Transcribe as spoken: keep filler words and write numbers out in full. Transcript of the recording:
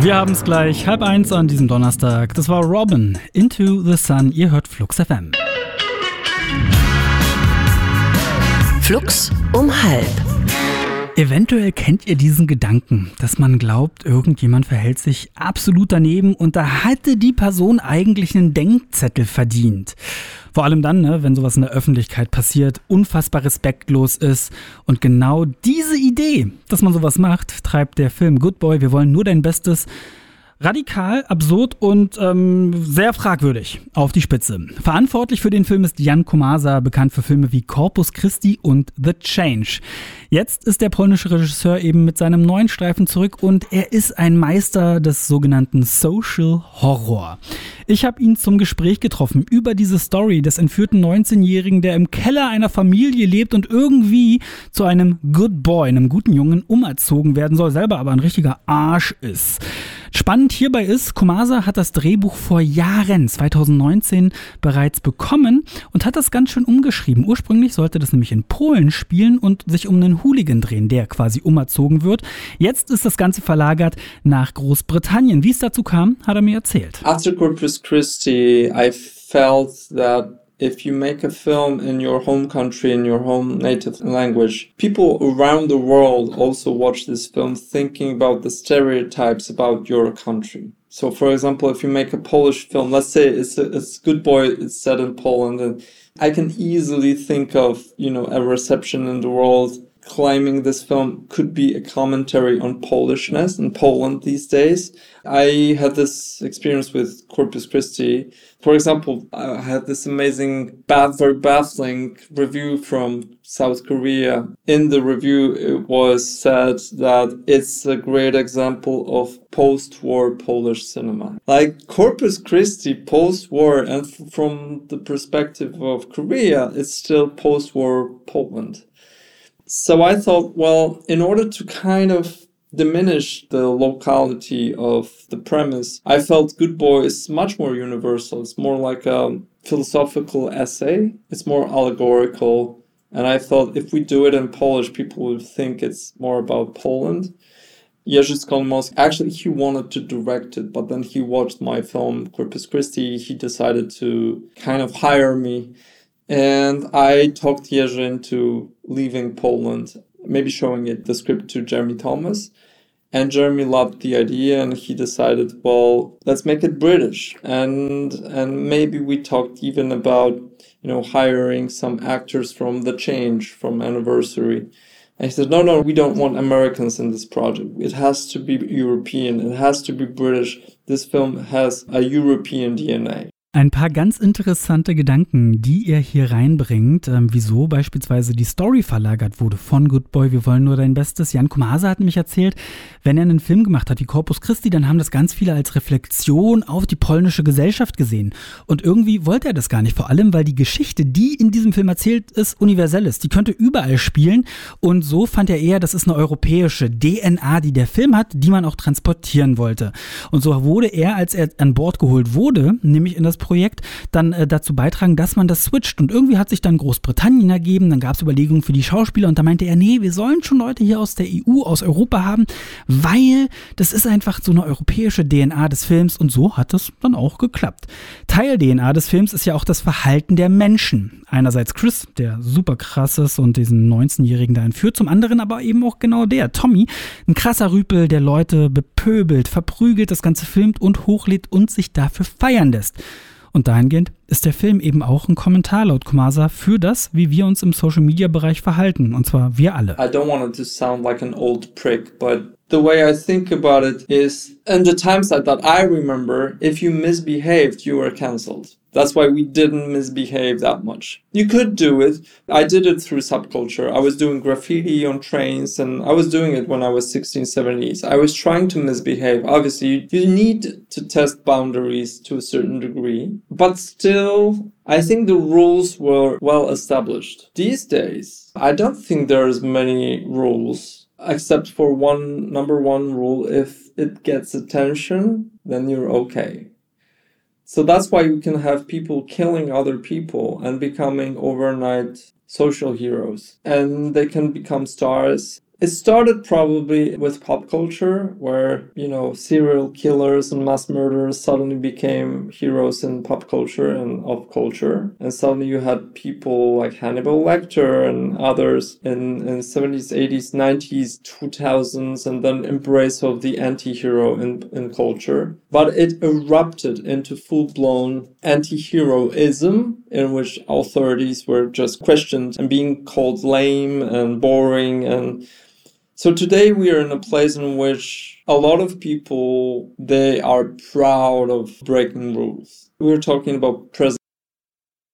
Wir haben es gleich, halb eins an diesem Donnerstag. Das war Robin, Into the Sun. Ihr hört Flux F M. Flux um halb. Eventuell kennt ihr diesen Gedanken, dass man glaubt, irgendjemand verhält sich absolut daneben und da hatte die Person eigentlich einen Denkzettel verdient. Vor allem dann, ne, wenn sowas in der Öffentlichkeit passiert, unfassbar respektlos ist. Und genau diese Idee, dass man sowas macht, treibt der Film Good Boy, wir wollen nur dein Bestes, radikal, absurd und ähm, sehr fragwürdig auf die Spitze. Verantwortlich für den Film ist Jan Komasa, bekannt für Filme wie Corpus Christi und The Change. Jetzt ist der polnische Regisseur eben mit seinem neuen Streifen zurück und er ist ein Meister des sogenannten Social Horror. Ich habe ihn zum Gespräch getroffen über diese Story des entführten neunzehnjährigen, der im Keller einer Familie lebt und irgendwie zu einem Good Boy, einem guten Jungen, umerzogen werden soll, selber aber ein richtiger Arsch ist. Spannend hierbei ist, Komasa hat das Drehbuch vor Jahren, zwanzig neunzehn, bereits bekommen und hat das ganz schön umgeschrieben. Ursprünglich sollte das nämlich in Polen spielen und sich um einen Hooligan drehen, der quasi umerzogen wird. Jetzt ist das Ganze verlagert nach Großbritannien. Wie es dazu kam, hat er mir erzählt. After Corpus Christi, I felt that if you make a film in your home country, in your home native language, people around the world also watch this film thinking about the stereotypes about your country. So, for example, if you make a Polish film, let's say it's a, it's Good Boy, it's set in Poland, and I can easily think of, you know, a reception in the world claiming this film could be a commentary on Polishness in Poland these days. I had this experience with Corpus Christi. For example, I had this amazing, bad, very baffling review from South Korea. In the review, it was said that it's a great example of post-war Polish cinema. Like Corpus Christi, post-war, and f- from the perspective of Korea, it's still post-war Poland. So I thought, well, in order to kind of diminish the locality of the premise, I felt Good Boy is much more universal. It's more like a philosophical essay. It's more allegorical. And I thought if we do it in Polish, people would think it's more about Poland. Jerzy Skolmowski, actually, he wanted to direct it, but then he watched my film, Corpus Christi. He decided to kind of hire me. And I talked Jerzy into leaving Poland, maybe showing it the script to Jeremy Thomas. And Jeremy loved the idea and he decided, well, let's make it British. And and maybe we talked even about, you know, hiring some actors from The Change, from Anniversary. And he said, no, no, we don't want Americans in this project. It has to be European. It has to be British. This film has a European D N A. Ein paar ganz interessante Gedanken, die er hier reinbringt, ähm, wieso beispielsweise die Story verlagert wurde von Good Boy, wir wollen nur dein Bestes. Jan Komasa hat nämlich erzählt, wenn er einen Film gemacht hat wie Corpus Christi, dann haben das ganz viele als Reflexion auf die polnische Gesellschaft gesehen. Und irgendwie wollte er das gar nicht, vor allem, weil die Geschichte, die in diesem Film erzählt ist, universell ist. Die könnte überall spielen und so fand er eher, das ist eine europäische D N A, die der Film hat, die man auch transportieren wollte. Und so wurde er, als er an Bord geholt wurde, nämlich in das Projekt, dann äh, dazu beitragen, dass man das switcht. Und irgendwie hat sich dann Großbritannien ergeben, dann gab es Überlegungen für die Schauspieler und da meinte er, nee, wir sollen schon Leute hier aus der E U, aus Europa haben, weil das ist einfach so eine europäische D N A des Films und so hat es dann auch geklappt. Teil D N A des Films ist ja auch das Verhalten der Menschen. Einerseits Chris, der super krass ist und diesen neunzehnjährigen da entführt, zum anderen aber eben auch genau der, Tommy, ein krasser Rüpel, der Leute bepöbelt, verprügelt, das Ganze filmt und hochlädt und sich dafür feiern lässt. Und dahingehend ist der Film eben auch ein Kommentar laut Komasa für das, wie wir uns im Social-Media-Bereich verhalten. Und zwar wir alle. I don't want it to sound like an old prick, but the way I think about it is, in the times that, that I remember, if you misbehaved, you were cancelled. That's why we didn't misbehave that much. You could do it. I did it through subculture. I was doing graffiti on trains and I was doing it when I was sixteen, seventeen. I was trying to misbehave. Obviously, you need to test boundaries to a certain degree. But still, I think the rules were well established. These days, I don't think there's many rules except for one, number one rule. If it gets attention, then you're okay. So that's why you can have people killing other people and becoming overnight social heroes. And they can become stars It started probably with pop culture, where, you know, serial killers and mass murderers suddenly became heroes in pop culture and of culture. And suddenly you had people like Hannibal Lecter and others in, in seventies, eighties, nineties, two thousands, and then embrace of the anti-hero in, in culture. But it erupted into full-blown anti-heroism, in which authorities were just questioned and being called lame and boring. And so today we are in a place in which a lot of people, they are proud of breaking rules. We're talking about President